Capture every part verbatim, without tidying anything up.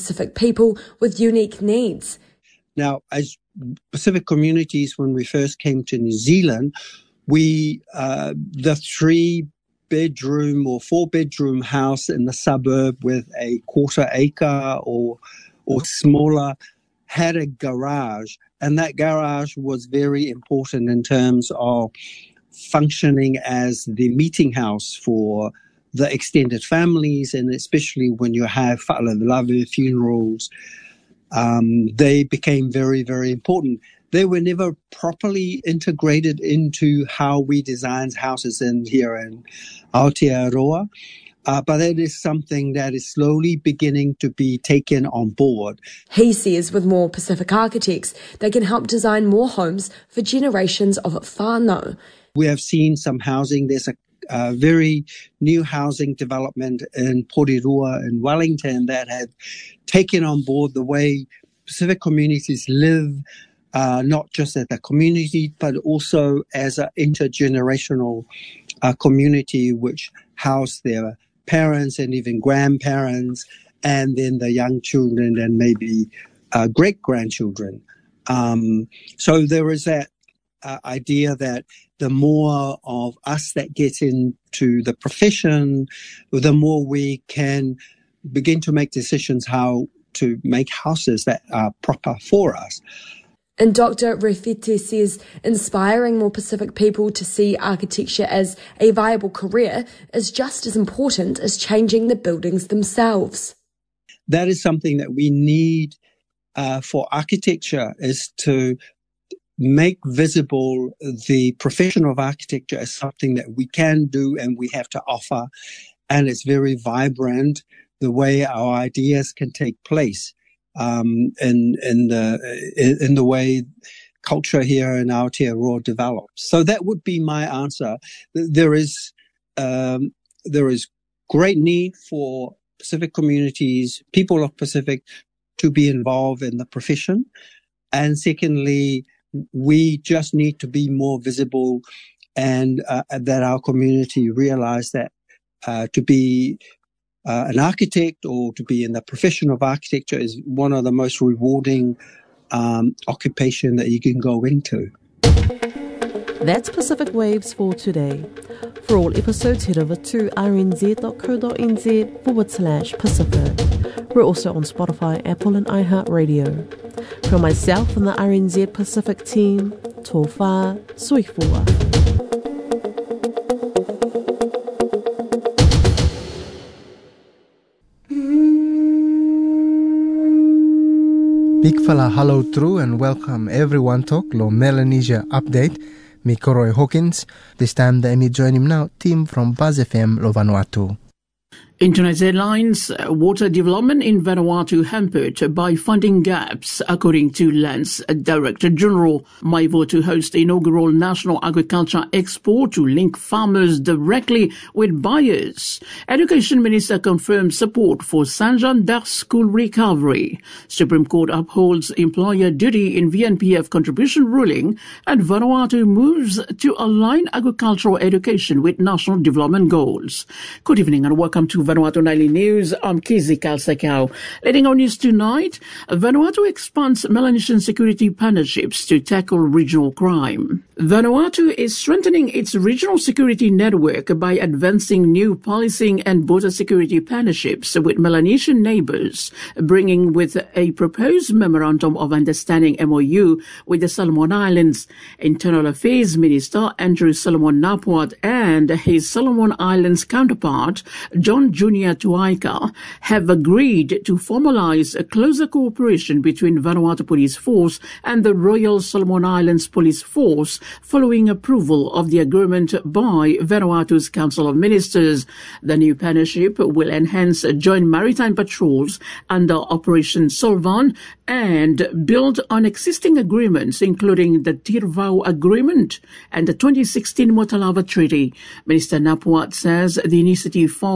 Pacific people with unique needs. Now, as Pacific communities, when we first came to New Zealand, we uh, the three bedroom or four bedroom house in the suburb with a quarter acre or or smaller had a garage, and that garage was very important in terms of functioning as the meeting house for the extended families, and especially when you have whaalalawe funerals, um, they became very, very important. They were never properly integrated into how we design houses in here in Aotearoa. Uh, but that is something that is slowly beginning to be taken on board. He says with more Pacific architects, they can help design more homes for generations of whānau. We have seen some housing. There's a, a very new housing development in Porirua in Wellington that have taken on board the way Pacific communities live, uh, not just as a community, but also as an intergenerational uh, community which house their parents and even grandparents, and then the young children and maybe uh, great-grandchildren. Um, so there is that uh, idea that the more of us that get into the profession, the more we can begin to make decisions how to make houses that are proper for us. And Doctor Rewhiti says inspiring more Pacific people to see architecture as a viable career is just as important as changing the buildings themselves. That is something that we need uh, for architecture, is to make visible the profession of architecture as something that we can do and we have to offer. And it's very vibrant, the way our ideas can take place. Um, in, in the, in the way culture here in Aotearoa develops. So that would be my answer. There is, um, there is great need for Pacific communities, people of Pacific, to be involved in the profession. And secondly, we just need to be more visible, and uh, that our community realize that uh, to be Uh, an architect or to be in the profession of architecture is one of the most rewarding um, occupation that you can go into. That's Pacific Waves for today. For all episodes, head over to rnz.co.nz forward slash Pacific. We're also on Spotify, Apple and iHeartRadio. From myself and the R N Z Pacific team, tō whā, soifua. Big fella hello true and welcome everyone to Lo Melanesia Update. Me Koroi Hawkins. This time the Emmy join him now, team from Buzz F M Lo Vanuatu. In tonight's headlines, water development in Vanuatu hampered by funding gaps, according to Lands Director General. Maivo to host the inaugural National Agriculture Expo to link farmers directly with buyers. Education Minister confirms support for Saint Jean d'Arc school recovery. Supreme Court upholds employer duty in V N P F contribution ruling, and Vanuatu moves to align agricultural education with national development goals. Good evening and welcome to Vanuatu Nightly News. I'm Kizi Kalsakau. Leading our news tonight, Vanuatu expands Melanesian security partnerships to tackle regional crime. Vanuatu is strengthening its regional security network by advancing new policing and border security partnerships with Melanesian neighbors, bringing with a proposed Memorandum of Understanding M O U with the Solomon Islands. Internal Affairs Minister Andrew Solomon Napuat and his Solomon Islands counterpart, John Junior Tuaika, have agreed to formalize a closer cooperation between Vanuatu Police Force and the Royal Solomon Islands Police Force following approval of the agreement by Vanuatu's Council of Ministers. The new partnership will enhance joint maritime patrols under Operation Solvan and build on existing agreements, including the Tirvau Agreement and the twenty sixteen Motalava Treaty. Minister Napuat says the initiative forms part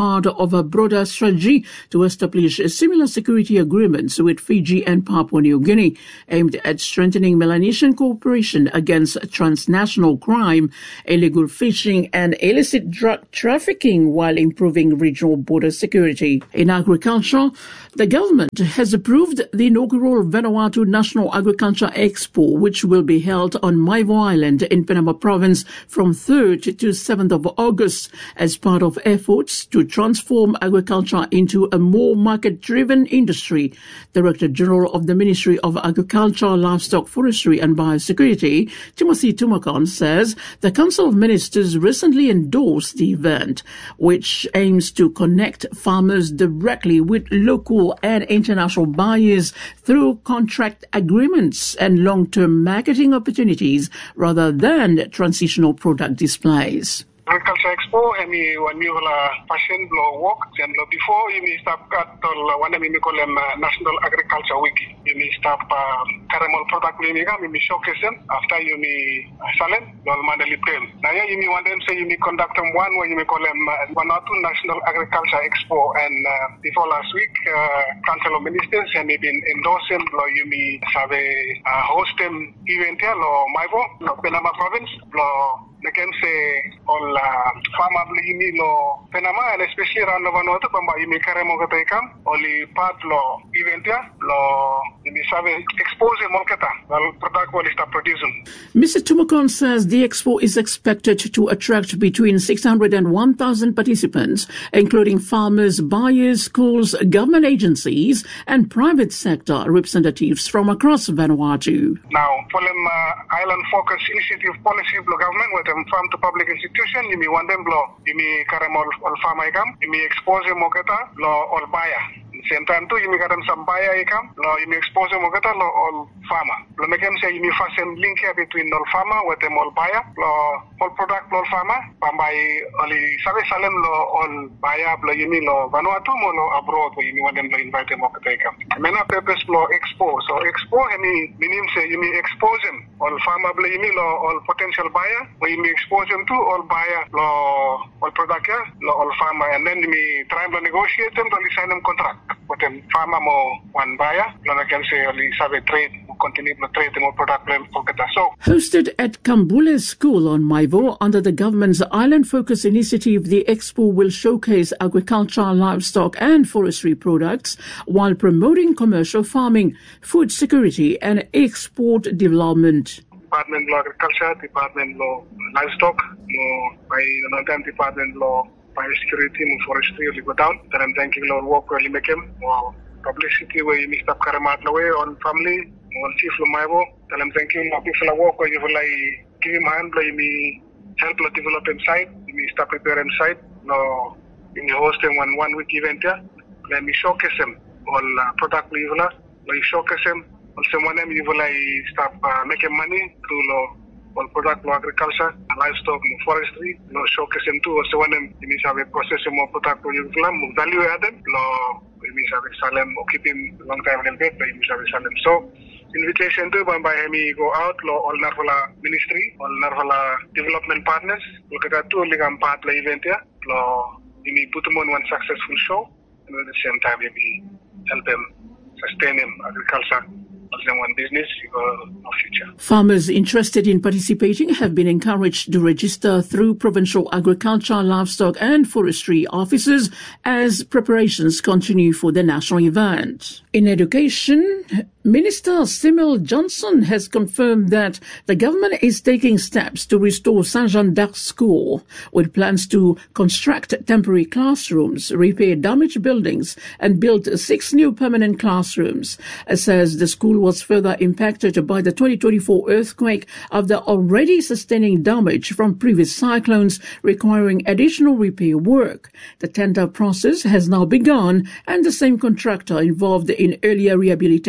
part of a broader strategy to establish similar security agreements with Fiji and Papua New Guinea, aimed at strengthening Melanesian cooperation against transnational crime, illegal fishing and illicit drug trafficking while improving regional border security. In agriculture, the government has approved the inaugural Vanuatu National Agriculture Expo, which will be held on Maivo Island in Penama Province from third to seventh of August as part of efforts to transform agriculture into a more market-driven industry. Director General of the Ministry of Agriculture, Livestock, Forestry and Biosecurity, Timothy Tumakon, says the Council of Ministers recently endorsed the event, which aims to connect farmers directly with local and international buyers through contract agreements and long-term marketing opportunities rather than transitional product displays. Agriculture Expo, hemi wani wala fashion blow work, and before you may start at one of call them National Agriculture Week. You may start caramel product we may me showcase them after you may sell them, no mandali pen. Now you may want them say you may conduct them one where you may call them Vanuatu National Agriculture Expo, and uh, before last week, uh, Council of Ministers and may been endorsing lo you may have a uh, host them event here lo Maivo, lo Penama Province, lo they can say all farmer blimi lo Penama and especially around Vanuatu bamba you may carry mo kata ikam only part lo event ya lo you sabe expose molkata well product will start producing. Mister Tumakon says the expo is expected to attract between six hundred and one thousand participants, including farmers, buyers, schools, government agencies and private sector representatives from across Vanuatu. Now, for them uh, island focus initiative policy of the government with them farm to public institution, you may want them blow, you may carry more all farmer income, you may expose them moketa, law all buyer. Same time too, you may get them some buyer income, law you may expose them moketa, law all farmer. Lo make them say you may fasten link here between all farmer with them all buyer, law all product all farmer, by only sabe salem law all buyer, law you may law Vanuatu mo law abroad, where you may want them to invite them moketa income. Mena purpose law expose, so expose any minimum say you may expose them all farmer, law you may law all potential buyer, where you may expose them to all buyer, law all product, law all farmer, and then you may try to negotiate them to sign them contract. But then farmer mo one buyer, I can say only have a trade, continue to trade more product. So hosted at Kambule School on Maivo under the government's Island Focus initiative, the expo will showcase agriculture, livestock and forestry products while promoting commercial farming, food security and export development. Department Law Agriculture, Department Law Livestock, no by another Department Law Biosecurity, no forestry, will go down. Then I'm thinking Lord work really make him or publicity where you mix up Karamat away on family, on chief Lumaibo. Then I'm thinking of people work where you will like give him hand, like me help to develop him site, you may start prepare him site. No, you may host him one one week event here. Let me showcase him all uh, product level, like showcase him. Also, one of you will like start uh, making money through law. On product law agriculture, livestock, forestry, no showcase them too. Also, one of them, you have a process more product for you, value added, law, you have a salem or keep him long time in bed, but you have a salem. So, invitation to by me go out, law, all Narvala ministry, all Narvala development partners, look at that two ligam part la event here, law, you may put them on one successful show, and at the same time, maybe help them sustain him agriculture. One business, no future. Farmers interested in participating have been encouraged to register through provincial agriculture, livestock and forestry offices as preparations continue for the national event. In education, Minister Simil Johnson has confirmed that the government is taking steps to restore Saint Jean d'Arc School with plans to construct temporary classrooms, repair damaged buildings and build six new permanent classrooms. It says the school was further impacted by the twenty twenty-four earthquake after already sustaining damage from previous cyclones requiring additional repair work. The tender process has now begun and the same contractor involved in earlier rehabilitation work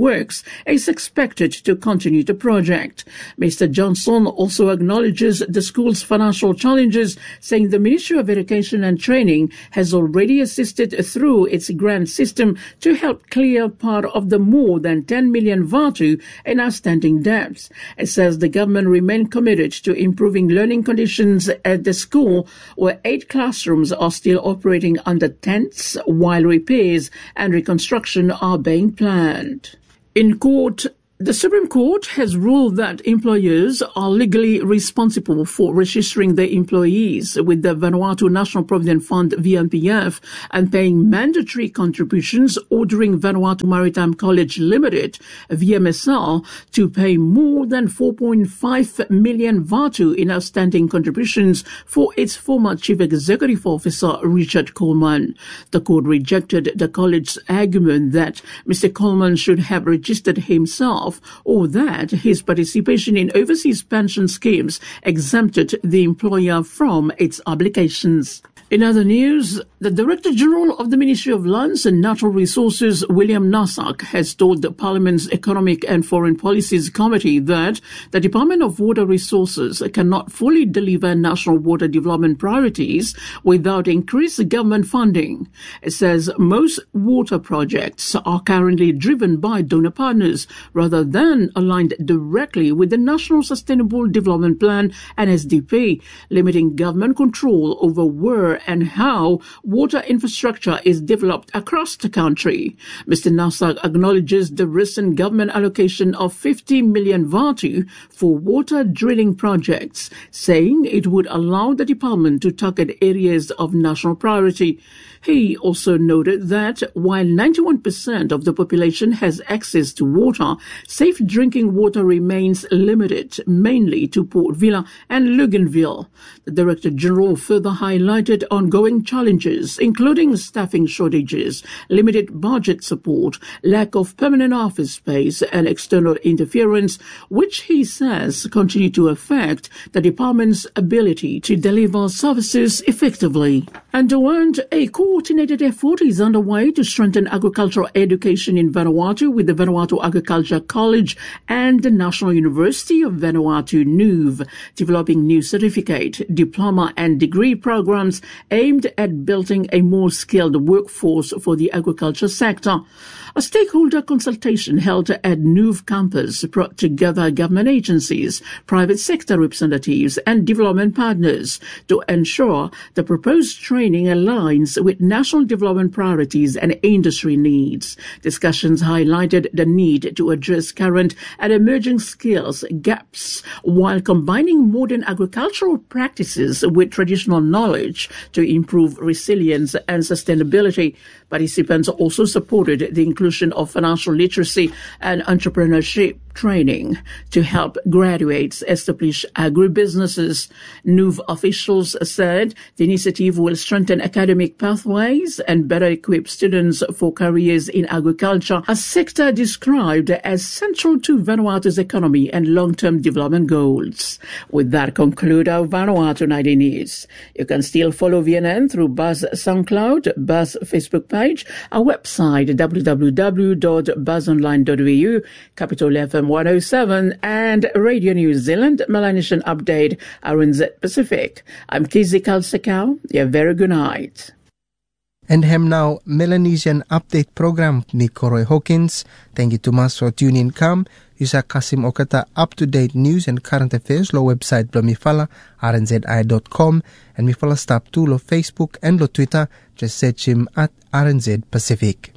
works is expected to continue the project. Mister Johnson also acknowledges the school's financial challenges, saying the Ministry of Education and Training has already assisted through its grant system to help clear part of the more than ten million vatu in outstanding debts. It says the government remain committed to improving learning conditions at the school, where eight classrooms are still operating under tents while repairs and reconstruction are being planned. In court, the Supreme Court has ruled that employers are legally responsible for registering their employees with the Vanuatu National Provident Fund V N P F and paying mandatory contributions, ordering Vanuatu Maritime College Limited, V M S L, to pay more than four point five million vatu in outstanding contributions for its former Chief Executive Officer, Richard Coleman. The court rejected the college's argument that Mister Coleman should have registered himself, or that his participation in overseas pension schemes exempted the employer from its obligations. In other news, the Director General of the Ministry of Lands and Natural Resources, William Nasak, has told the Parliament's Economic and Foreign Policies Committee that the Department of Water Resources cannot fully deliver national water development priorities without increased government funding. It says most water projects are currently driven by donor partners rather than aligned directly with the National Sustainable Development Plan N S D P, limiting government control over where and how water infrastructure is developed across the country. Mister Nasak acknowledges the recent government allocation of fifty million vatu for water drilling projects, saying it would allow the department to target areas of national priority. He also noted that while ninety-one percent of the population has access to water, safe drinking water remains limited, mainly to Port Vila and Luganville. The Director General further highlighted ongoing challenges, including staffing shortages, limited budget support, lack of permanent office space, and external interference, which he says continue to affect the department's ability to deliver services effectively. And to end, a coordinated effort is underway to strengthen agricultural education in Vanuatu with the Vanuatu Agriculture College and the National University of Vanuatu, N U V, developing new certificate, diploma and degree programs aimed at building a more skilled workforce for the agriculture sector. A stakeholder consultation held at N U V campus brought together government agencies, private sector representatives and development partners to ensure the proposed training aligns with national development priorities and industry needs. Discussions highlighted the need to address current and emerging skills gaps while combining modern agricultural practices with traditional knowledge to improve resilience and sustainability. Participants also supported the inclusion of financial literacy and entrepreneurship training to help graduates establish agribusinesses. N U V officials said the initiative will strengthen academic pathways and better equip students for careers in agriculture, a sector described as central to Vanuatu's economy and long-term development goals. With that, conclude our Vanuatu ninety News. You can still follow V N N through Buzz SoundCloud, Buzz Facebook page, our website w w w dot buzz online dot v u, Capital F M one oh seven, and Radio New Zealand Melanesian Update, R N Z Pacific. I'm Kizzy Kalsakau. A very good night. And hem now Melanesian Update program ni Koroy Hawkins. Thank you to mas for tuning in kam. Yusa Kasim Okata up-to-date news and current affairs lo website blo mifala r n z i dot com and mifala stop to lo Facebook and lo Twitter. Just search him at R N Z Pacific.